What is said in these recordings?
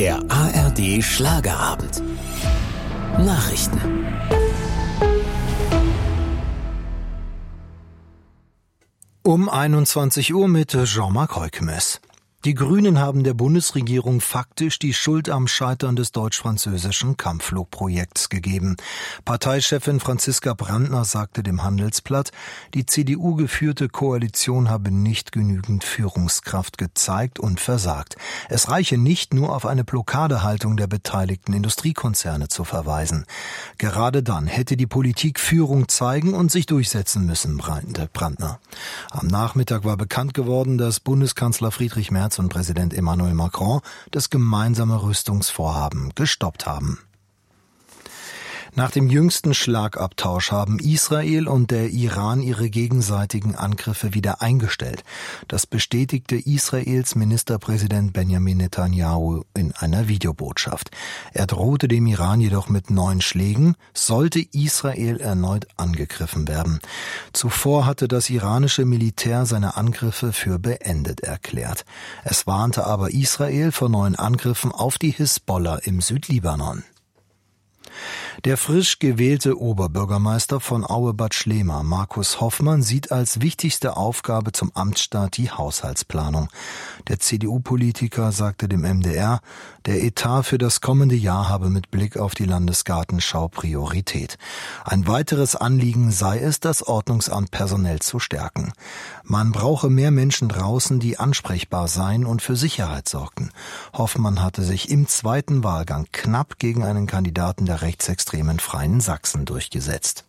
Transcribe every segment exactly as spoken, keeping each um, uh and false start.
Der A R D Schlagerabend. Nachrichten. Um einundzwanzig Uhr mit Jean-Marc Heukemes. Die Grünen haben der Bundesregierung faktisch die Schuld am Scheitern des deutsch-französischen Kampfflugprojekts gegeben. Parteichefin Franziska Brandner sagte dem Handelsblatt, die C D U-geführte Koalition habe nicht genügend Führungskraft gezeigt und versagt. Es reiche nicht nur auf eine Blockadehaltung der beteiligten Industriekonzerne zu verweisen. Gerade dann hätte die Politik Führung zeigen und sich durchsetzen müssen, meinte Brandner. Am Nachmittag war bekannt geworden, dass Bundeskanzler Friedrich Merz und Präsident Emmanuel Macron das gemeinsame Rüstungsvorhaben gestoppt haben. Nach dem jüngsten Schlagabtausch haben Israel und der Iran ihre gegenseitigen Angriffe wieder eingestellt. Das bestätigte Israels Ministerpräsident Benjamin Netanyahu in einer Videobotschaft. Er drohte dem Iran jedoch mit neuen Schlägen, sollte Israel erneut angegriffen werden. Zuvor hatte das iranische Militär seine Angriffe für beendet erklärt. Es warnte aber Israel vor neuen Angriffen auf die Hisbollah im Südlibanon. Der frisch gewählte Oberbürgermeister von Aue-Bad Schlema, Markus Hoffmann, sieht als wichtigste Aufgabe zum Amtsstart die Haushaltsplanung. Der C D U-Politiker sagte dem M D R, der Etat für das kommende Jahr habe mit Blick auf die Landesgartenschau Priorität. Ein weiteres Anliegen sei es, das Ordnungsamt personell zu stärken. Man brauche mehr Menschen draußen, die ansprechbar seien und für Sicherheit sorgten. Hoffmann hatte sich im zweiten Wahlgang knapp gegen einen Kandidaten der rechtsextremen Freien Sachsen durchgesetzt.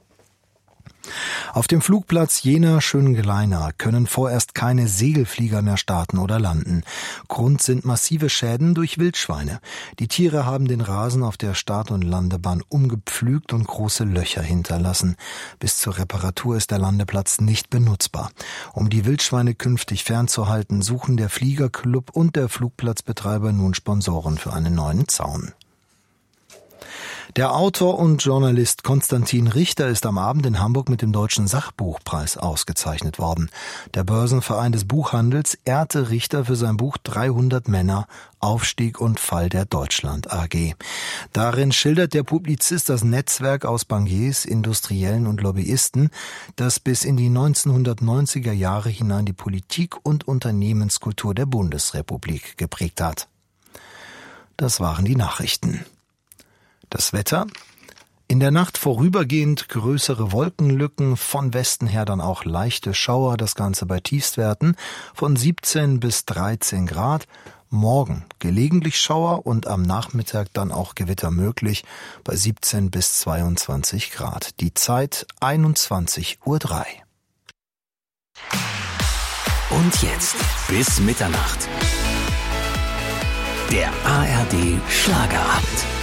Auf dem Flugplatz Jena-Schöngleina können vorerst keine Segelflieger mehr starten oder landen. Grund sind massive Schäden durch Wildschweine. Die Tiere haben den Rasen auf der Start- und Landebahn umgepflügt und große Löcher hinterlassen. Bis zur Reparatur ist der Landeplatz nicht benutzbar. Um die Wildschweine künftig fernzuhalten, suchen der Fliegerclub und der Flugplatzbetreiber nun Sponsoren für einen neuen Zaun. Der Autor und Journalist Konstantin Richter ist am Abend in Hamburg mit dem Deutschen Sachbuchpreis ausgezeichnet worden. Der Börsenverein des Buchhandels ehrte Richter für sein Buch dreihundert Männer, Aufstieg und Fall der Deutschland A G. Darin schildert der Publizist das Netzwerk aus Bankiers, Industriellen und Lobbyisten, das bis in die neunzehnhundertneunziger Jahre hinein die Politik und Unternehmenskultur der Bundesrepublik geprägt hat. Das waren die Nachrichten. Das Wetter? In der Nacht vorübergehend größere Wolkenlücken, von Westen her dann auch leichte Schauer, das Ganze bei Tiefstwerten von siebzehn bis dreizehn Grad. Morgen gelegentlich Schauer und am Nachmittag dann auch Gewitter möglich bei siebzehn bis zweiundzwanzig Grad. Die Zeit einundzwanzig Uhr drei. Und jetzt bis Mitternacht. Der A R D Schlagerabend.